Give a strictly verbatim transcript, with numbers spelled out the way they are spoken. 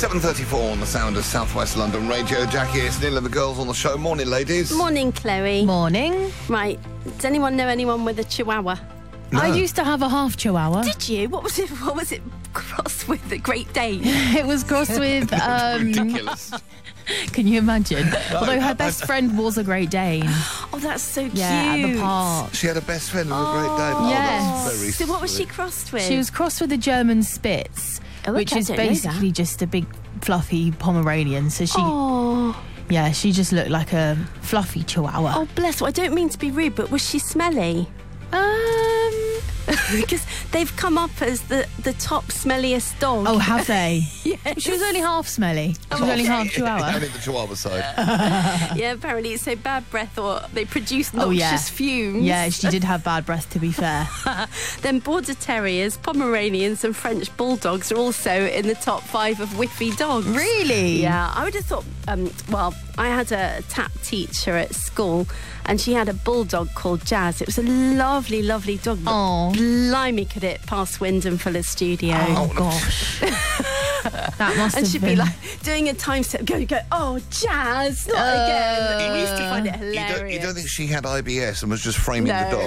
seven thirty-four on the sound of South West London Radio. Jackie, it's Neil and the girls on the show. Morning, ladies. Morning, Chloe. Morning. Right, does anyone know anyone with a chihuahua? No. I used to have a half chihuahua. Did you? What was it? What was it crossed with? The Great Dane? It was crossed with. Um, Ridiculous. Can you imagine? Although her best friend was a Great Dane. Oh, that's so cute. Yeah, at the park. She had a best friend with a Great Dane. Oh, Yes. that's very So what was she sweet. crossed with? She was crossed with a German Spitz, Oh, which okay, I is don't know basically that. just a big fluffy Pomeranian. So she, Oh, yeah, she just looked like a fluffy chihuahua. oh, bless her. I don't mean to be rude, but was she smelly? Um. Because they've come up as the, the top smelliest dog. Oh, have they? yes. She was only half smelly. She was Oh, only okay. half chihuahua. Only the chihuahua side. Yeah, apparently it's so bad breath, or they produce Oh, noxious yeah. fumes. Yeah, she did have bad breath, to be fair. Then Border Terriers, Pomeranians and French Bulldogs are also in the top five of whiffy dogs. Really? Yeah, I would have thought, um, well, I had a tap teacher at school and she had a bulldog called Jazz. It was a lovely, lovely dog. but Aw. Blimey, could it pass Wyndham Fuller Studio. Oh, gosh. That must And have she'd been... be like doing a time step, go, go, oh, Jazz, not Uh, again. We used to find it You hilarious. don't, you don't think she had I B S and was just framing No, the